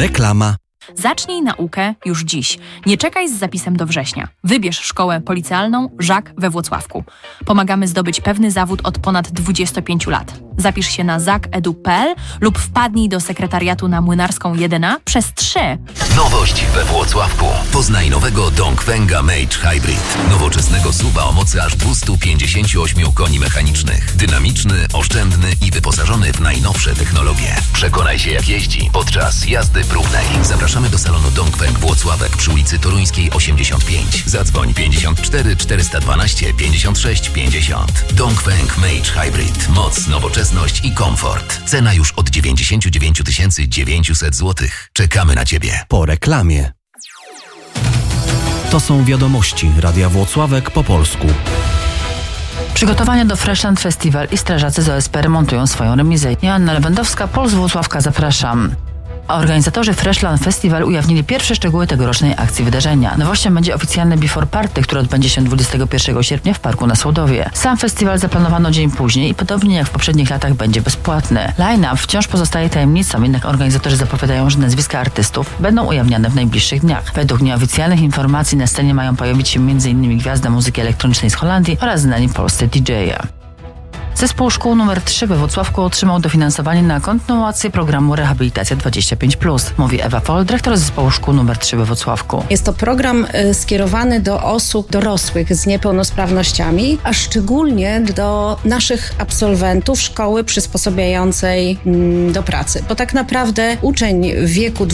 Reklama. Zacznij naukę już dziś. Nie czekaj z zapisem do września. Wybierz szkołę policealną ZAK we Włocławku. Pomagamy zdobyć pewny zawód od ponad 25 lat. Zapisz się na zakedu.pl lub wpadnij do sekretariatu na Młynarską 1A przez 3. Nowość we Włocławku. Poznaj nowego Dongfenga Mage Hybrid. Nowoczesnego SUV-a o mocy aż 258 koni mechanicznych. Dynamiczny, oszczędny i wyposażony w najnowsze technologie. Przekonaj się, jak jeździ podczas jazdy próbnej. Zapraszamy do salonu Dongfeng Włocławek przy ulicy Toruńskiej 85. Zadzwoń 54 412 56 50. Dongfeng Mage Hybrid. Moc, nowoczesność i komfort. Cena już od 99 900 zł. Czekamy na Ciebie. Po reklamie. To są wiadomości Radia Włocławek po polsku. Przygotowania do Freshland Festival i strażacy z OSP remontują swoją remizę. Joanna Lewandowska, Pol z Włocławka, zapraszam. Organizatorzy Freshland Festival ujawnili pierwsze szczegóły tegorocznej akcji wydarzenia. Nowością będzie oficjalne Before Party, które odbędzie się 21 sierpnia w Parku na Słodowie. Sam festiwal zaplanowano dzień później i podobnie jak w poprzednich latach będzie bezpłatny. Line-up wciąż pozostaje tajemnicą, jednak organizatorzy zapowiadają, że nazwiska artystów będą ujawniane w najbliższych dniach. Według nieoficjalnych informacji na scenie mają pojawić się m.in. gwiazda muzyki elektronicznej z Holandii oraz znani polscy DJ-e. Zespół Szkół nr 3 we Włocławku otrzymał dofinansowanie na kontynuację programu Rehabilitacja 25+, mówi Ewa Fol, dyrektor Zespołu Szkół nr 3 we Włocławku. Jest to program skierowany do osób dorosłych z niepełnosprawnościami, a szczególnie do naszych absolwentów szkoły przysposabiającej do pracy. Bo tak naprawdę uczeń w wieku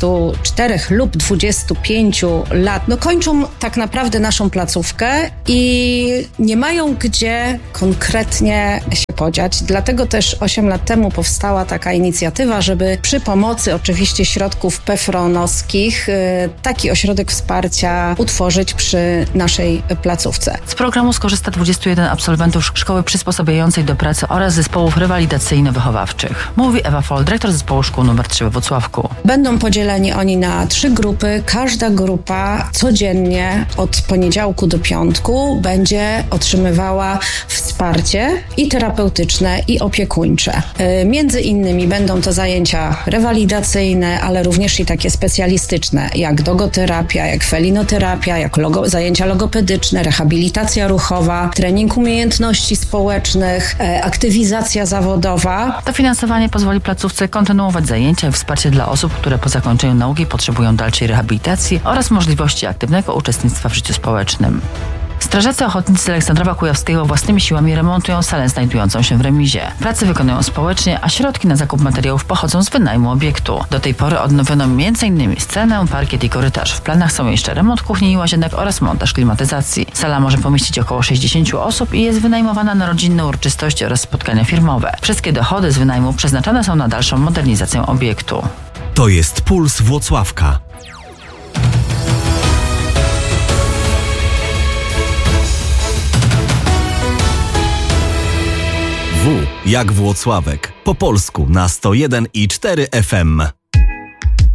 24 lub 25 lat kończą tak naprawdę naszą placówkę i nie mają gdzie konkretnie się podziać. Dlatego też 8 lat temu powstała taka inicjatywa, żeby przy pomocy oczywiście środków PFRON-owskich taki ośrodek wsparcia utworzyć przy naszej placówce. Z programu skorzysta 21 absolwentów szkoły przysposabiającej do pracy oraz zespołów rewalidacyjno-wychowawczych. Mówi Ewa Fol, dyrektor Zespołu Szkół nr 3 we Włocławku. Będą podzieleni oni na 3 grupy. Każda grupa codziennie od poniedziałku do piątku będzie otrzymywała wsparcie i terapeutyczne, i opiekuńcze. Między innymi będą to zajęcia rewalidacyjne, ale również i takie specjalistyczne, jak dogoterapia, jak felinoterapia, jak zajęcia logopedyczne, rehabilitacja ruchowa, trening umiejętności społecznych, aktywizacja zawodowa. Dofinansowanie pozwoli placówce kontynuować zajęcia i wsparcie dla osób, które po zakończeniu nauki potrzebują dalszej rehabilitacji oraz możliwości aktywnego uczestnictwa w życiu społecznym. Strażacy ochotnicy z Aleksandrowa Kujawskiego własnymi siłami remontują salę znajdującą się w remizie. Prace wykonują społecznie, a środki na zakup materiałów pochodzą z wynajmu obiektu. Do tej pory odnowiono m.in. scenę, parkiet i korytarz. W planach są jeszcze remont kuchni i łazienek oraz montaż klimatyzacji. Sala może pomieścić około 60 osób i jest wynajmowana na rodzinne uroczystości oraz spotkania firmowe. Wszystkie dochody z wynajmu przeznaczane są na dalszą modernizację obiektu. To jest Puls Włocławka. W jak Włocławek. Po polsku na 101,4 FM.